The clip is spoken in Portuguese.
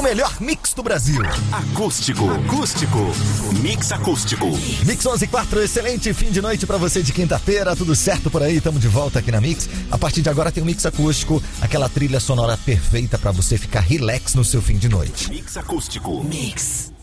melhor mix do Brasil. Acústico. Mix acústico. Mix 11:04, excelente fim de noite pra você de quinta-feira, tudo certo por aí? Tamo de volta aqui na Mix. A partir de agora tem o Mix acústico, aquela trilha sonora perfeita pra você ficar relax no seu fim de noite. Mix acústico. Mix.